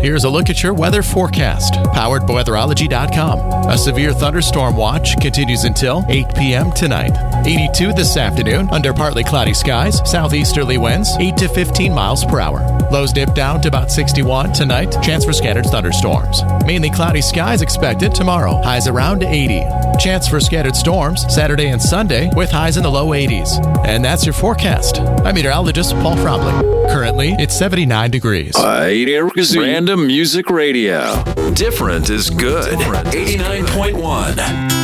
Here's a look at your weather forecast, powered by weatherology.com. A severe thunderstorm watch continues until 8 p.m. tonight. 82 this afternoon under partly cloudy skies, southeasterly winds 8 to 15 miles per hour. Lows dip down to about 61 tonight, chance for scattered thunderstorms. Mainly cloudy skies expected tomorrow, highs around 80. Chance for scattered storms Saturday and Sunday with highs in the low 80s. And that's your forecast. I'm meteorologist Paul Frobling. Currently, it's 79 degrees. Random Music Radio. Different is good. 89.1.